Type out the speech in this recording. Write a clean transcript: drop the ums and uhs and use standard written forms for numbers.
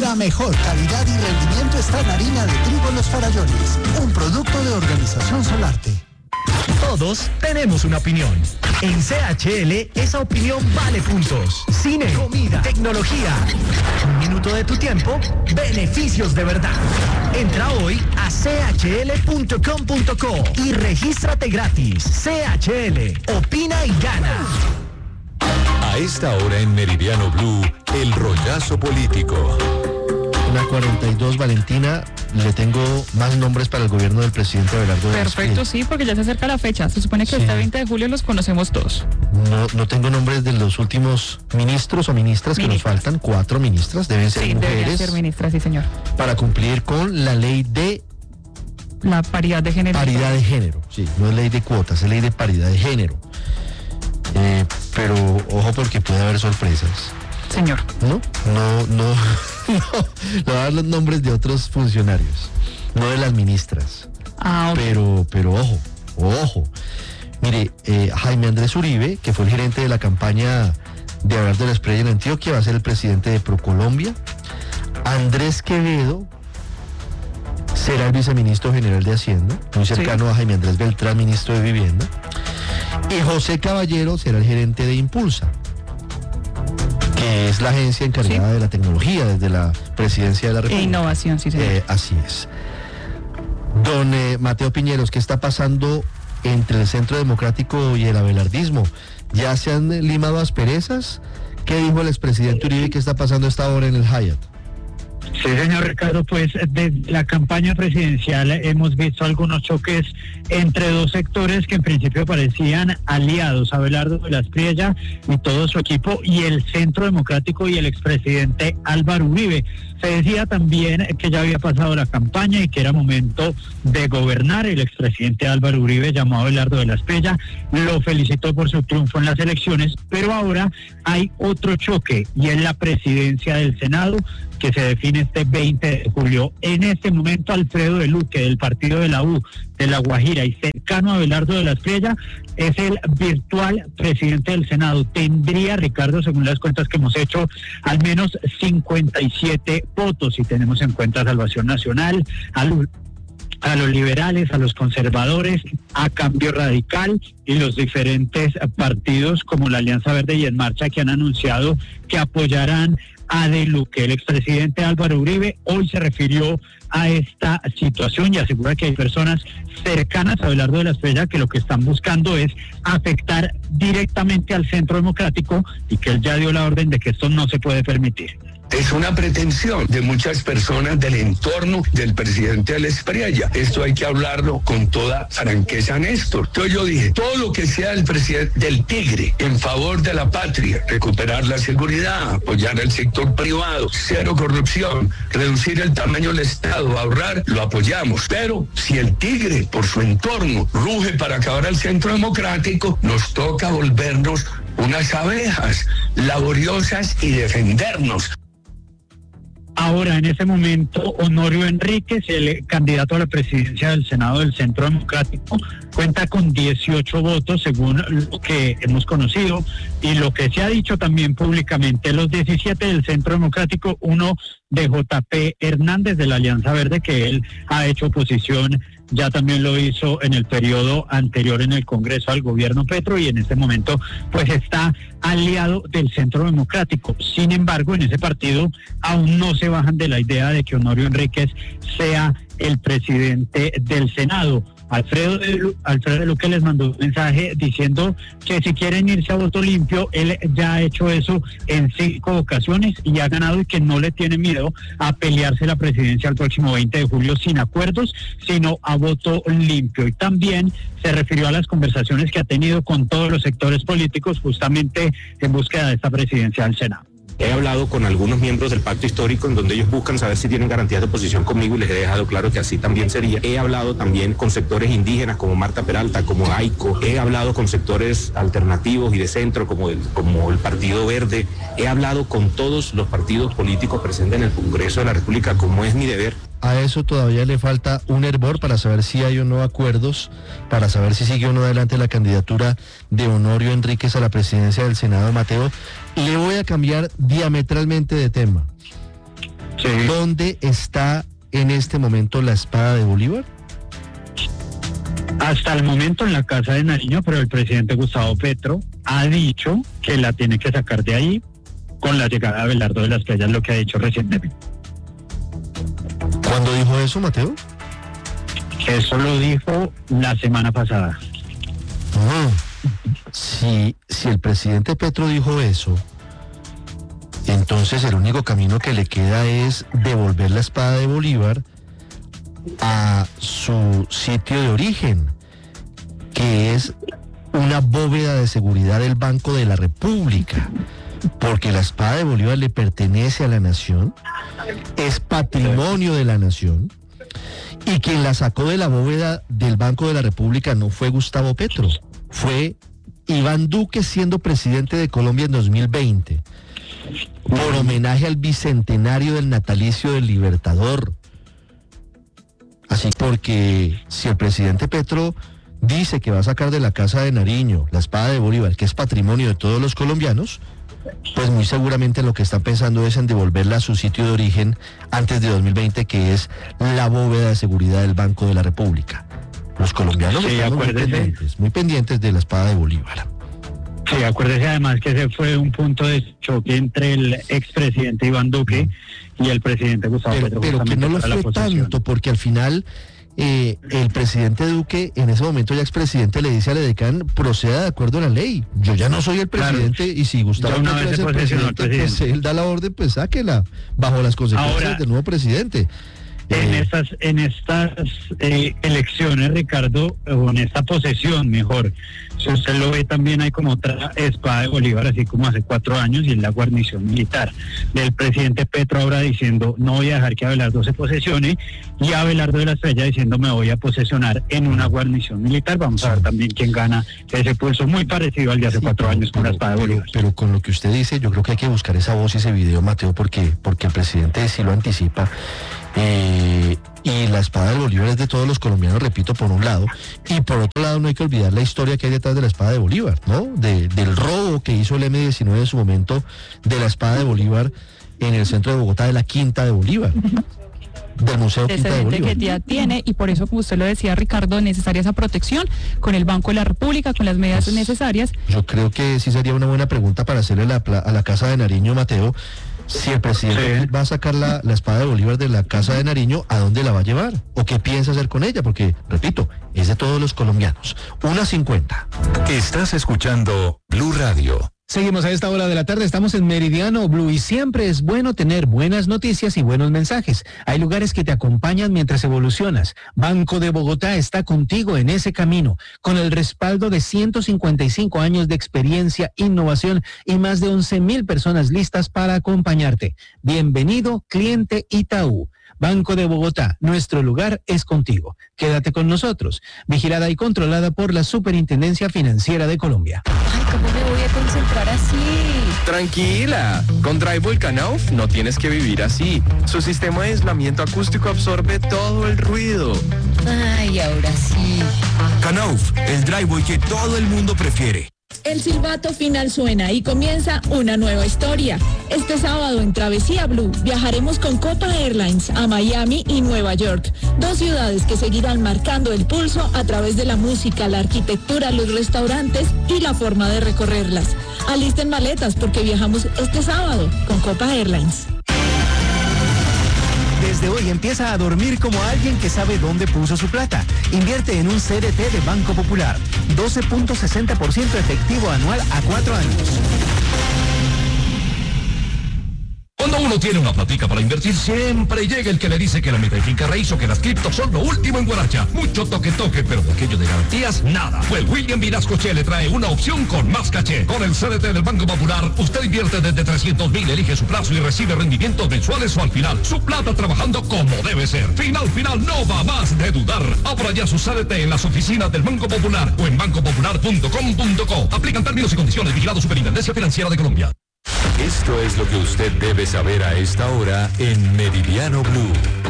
La mejor calidad y rendimiento está en harina de trigo Los Farallones, un producto de Organización Solarte. Todos tenemos una opinión. En CHL, esa opinión vale puntos. Cine, comida, tecnología. Un minuto de tu tiempo, beneficios de verdad. Entra hoy a chl.com.co y regístrate gratis. CHL, opina y gana. A esta hora en Meridiano Blue, el rollazo político. La 42, Valentina, le tengo más nombres para el gobierno del presidente Abelardo. Perfecto, sí, porque ya se acerca la fecha. Se supone que este 20 de julio los conocemos todos. No tengo nombres de los últimos ministros o ministras que nos faltan. 4 ministras, deben ser mujeres. Deberían ser ministras, sí, señor. Para cumplir con la ley de... La paridad de género. Paridad de género, sí, no es ley de cuotas, es ley de paridad de género. Pero ojo porque puede haber sorpresas. Señor. No, le voy a dar los nombres de otros funcionarios, no de las ministras. Okay. Pero ojo. Mire, Jaime Andrés Uribe, que fue el gerente de la campaña de Abelardo de la Espriella en Antioquia, va a ser el presidente de ProColombia. Andrés Quevedo será el viceministro general de Hacienda, muy cercano a Jaime Andrés Beltrán, ministro de Vivienda. Y José Caballero será el gerente de Impulsa, que es la agencia encargada de la tecnología desde la presidencia de la República. E innovación, sí, señor. Así es. Don Mateo Piñeros, ¿qué está pasando entre el Centro Democrático y el abelardismo? ¿Ya se han limado asperezas? ¿Qué dijo el expresidente Uribe? ¿Qué está pasando a esta hora en el Hyatt? Sí, señor Ricardo, pues desde la campaña presidencial hemos visto algunos choques entre dos sectores que en principio parecían aliados, Abelardo de la Espriella y todo su equipo, y el Centro Democrático y el expresidente Álvaro Uribe. Se decía también que ya había pasado la campaña y que era momento de gobernar. El expresidente Álvaro Uribe llamó a Abelardo de la Espriella, lo felicitó por su triunfo en las elecciones, pero ahora hay otro choque y es la presidencia del Senado, que se define este 20 de julio. En este momento, Alfredo de Luque, del partido de la U, de La Guajira y cercano a Abelardo de la Espriella, es el virtual presidente del Senado. Tendría, Ricardo, según las cuentas que hemos hecho, al menos 57 votos, si tenemos en cuenta Salvación Nacional, a los liberales, a los conservadores, a Cambio Radical y los diferentes partidos como la Alianza Verde y En Marcha, que han anunciado que apoyarán a De Luque. El expresidente Álvaro Uribe hoy se refirió a esta situación y asegura que hay personas cercanas a Abelardo de la Espriella que lo que están buscando es afectar directamente al Centro Democrático y que él ya dio la orden de que esto no se puede permitir. Es una pretensión de muchas personas del entorno del presidente de la Espriella. Esto hay que hablarlo con toda franqueza, Néstor. Entonces yo dije, todo lo que sea del presidente del Tigre en favor de la patria, recuperar la seguridad, apoyar al sector privado, cero corrupción, reducir el tamaño del Estado, ahorrar, lo apoyamos. Pero si el Tigre, por su entorno, ruge para acabar al Centro Democrático, nos toca volvernos unas abejas laboriosas y defendernos. Ahora, en ese momento, Honorio Enríquez, el candidato a la presidencia del Senado del Centro Democrático, cuenta con 18 votos, según lo que hemos conocido, y lo que se ha dicho también públicamente, los 17 del Centro Democrático, uno de JP Hernández de la Alianza Verde, que él ha hecho oposición, ya también lo hizo en el periodo anterior en el Congreso al gobierno Petro, y en este momento pues está aliado del Centro Democrático. Sin embargo, en ese partido aún no se bajan de la idea de que Honorio Enríquez sea el presidente del Senado. Alfredo de Luque les mandó un mensaje diciendo que si quieren irse a voto limpio, él ya ha hecho eso en 5 ocasiones y ha ganado, y que no le tiene miedo a pelearse la presidencia el próximo 20 de julio sin acuerdos, sino a voto limpio. Y también se refirió a las conversaciones que ha tenido con todos los sectores políticos justamente en búsqueda de esta presidencia del Senado. He hablado con algunos miembros del pacto histórico en donde ellos buscan saber si tienen garantías de oposición conmigo y les he dejado claro que así también sería. He hablado también con sectores indígenas como Marta Peralta, como AICO. He hablado con sectores alternativos y de centro como el Partido Verde. He hablado con todos los partidos políticos presentes en el Congreso de la República, como es mi deber. A eso todavía le falta un hervor para saber si hay o no acuerdos, para saber si sigue o no adelante la candidatura de Honorio Enríquez a la presidencia del Senado. Mateo, le voy a cambiar diametralmente de tema. Sí. ¿Dónde está en este momento la espada de Bolívar? Hasta el momento en la Casa de Nariño, pero el presidente Gustavo Petro ha dicho que la tiene que sacar de ahí con la llegada de Abelardo de las Playas, lo que ha dicho recientemente. ¿Cuándo dijo eso, Mateo? Eso lo dijo la semana pasada. Si el presidente Petro dijo eso, entonces el único camino que le queda es devolver la espada de Bolívar a su sitio de origen, que es una bóveda de seguridad del Banco de la República, porque la espada de Bolívar le pertenece a la nación, es patrimonio de la nación, y quien la sacó de la bóveda del Banco de la República no fue Gustavo Petro, fue Iván Duque, siendo presidente de Colombia en 2020, por homenaje al bicentenario del natalicio del Libertador. Así porque si el presidente Petro dice que va a sacar de la Casa de Nariño la espada de Bolívar, que es patrimonio de todos los colombianos, pues muy seguramente lo que están pensando es en devolverla a su sitio de origen antes de 2020, que es la bóveda de seguridad del Banco de la República. Los colombianos están muy pendientes de la espada de Bolívar. Sí, acuérdese además que ese fue un punto de choque entre el expresidente Iván Duque y el presidente Gustavo Petro. Pero que no lo fue tanto, porque al final el presidente Duque, en ese momento ya expresidente, le dice al edecán: proceda de acuerdo a la ley. Yo ya no soy el presidente, claro, y si Gustavo Petro es el presidente, pues él da la orden, pues sáquela, bajo las consecuencias del nuevo presidente. En estas elecciones, Ricardo, o en esta posesión, mejor, si usted lo ve, también hay como otra espada de Bolívar, así como hace 4 años, y es la guarnición militar del presidente Petro, ahora diciendo: no voy a dejar que Abelardo se posesione, y Abelardo de la Estrella diciendo: me voy a posesionar en una guarnición militar. Vamos a ver también quién gana ese pulso, muy parecido al de hace 4 años con la espada de Bolívar. Pero con lo que usted dice, yo creo que hay que buscar esa voz y ese video, Mateo, porque el presidente sí lo anticipa. Y la espada de Bolívar es de todos los colombianos, repito, por un lado, y por otro lado no hay que olvidar la historia que hay detrás de la espada de Bolívar, ¿no? Del robo que hizo el M-19 en su momento de la espada de Bolívar en el centro de Bogotá, de la Quinta de Bolívar. Del Museo Quinta de Bolívar. Que ya tiene, y por eso, como usted lo decía, Ricardo, necesaria esa protección con el Banco de la República, con las medidas necesarias. Yo creo que sí sería una buena pregunta para hacerle a la Casa de Nariño, Mateo. Si el presidente va a sacar la espada de Bolívar de la Casa de Nariño, ¿a dónde la va a llevar? ¿O qué piensa hacer con ella? Porque, repito, es de todos los colombianos. 1:50. Estás escuchando Blue Radio. Seguimos a esta hora de la tarde, estamos en Meridiano Blue y siempre es bueno tener buenas noticias y buenos mensajes. Hay lugares que te acompañan mientras evolucionas. Banco de Bogotá está contigo en ese camino, con el respaldo de 155 años de experiencia, innovación y más de 11,000 personas listas para acompañarte. Bienvenido, cliente Itaú. Banco de Bogotá, nuestro lugar es contigo. Quédate con nosotros. Vigilada y controlada por la Superintendencia Financiera de Colombia. Ay, ¿cómo me voy a concentrar así? Tranquila, con Drywall Knauf no tienes que vivir así. Su sistema de aislamiento acústico absorbe todo el ruido. Ay, ahora sí. Knauf, el drywall que todo el mundo prefiere. El silbato final suena y comienza una nueva historia. Este sábado en Travesía Blue viajaremos con Copa Airlines a Miami y Nueva York, 2 ciudades que seguirán marcando el pulso a través de la música, la arquitectura, los restaurantes y la forma de recorrerlas. Alisten maletas porque viajamos este sábado con Copa Airlines. Desde hoy empieza a dormir como alguien que sabe dónde puso su plata. Invierte en un CDT de Banco Popular. 12.60% efectivo anual a 4 años. Cuando uno tiene una platica para invertir, siempre llega el que le dice que la meta y finca raíz o que las criptos son lo último en Guaracha. Mucho toque, pero de aquello de garantías, nada. Pues William Vinascoche le trae una opción con más caché. Con el CDT del Banco Popular, usted invierte desde 300,000, elige su plazo y recibe rendimientos mensuales o al final. Su plata trabajando como debe ser. Final, no va más de dudar. Abra ya su CDT en las oficinas del Banco Popular o en bancopopular.com.co. Aplican términos y condiciones. Vigilado Superintendencia Financiera de Colombia. Esto es lo que usted debe saber a esta hora en Meridiano Blue.